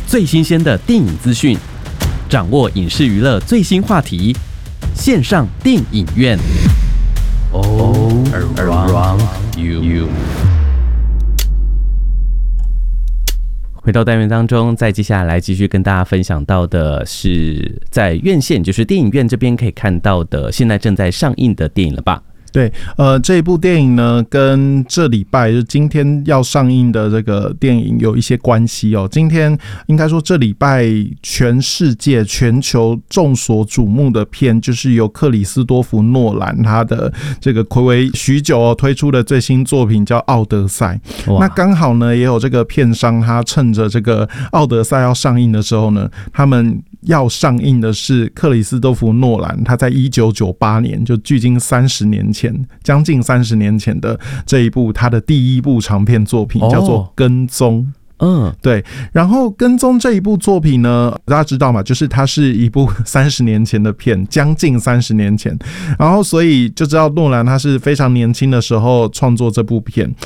最新鲜的电影资讯，掌握影视娱乐最新话题，线上电影院。All around you。回到单元当中，在接下来继续跟大家分享到的是在院线，就是电影院这边可以看到的现在正在上映的电影了吧？ 对，这一部电影呢，跟这礼拜就今天要上映的这个电影有一些关系哦。今天应该说这礼拜全世界全球众所瞩目的片，就是由克里斯多福诺兰他的这个睽违许久推出的最新作品叫《奥德赛》。那刚好呢，也有这个片商他趁着这个《奥德赛》要上映的时候呢，他们要上映的是克里斯多福诺兰他在1998年就距今30年前将近30年前的这一部他的第一部长片作品叫做《跟踪》。对，然后《跟踪》这一部作品呢，大家知道嘛，就是它是一部30年前的片，将近30年前，然后所以就知道诺兰他是非常年轻的时候创作这部片。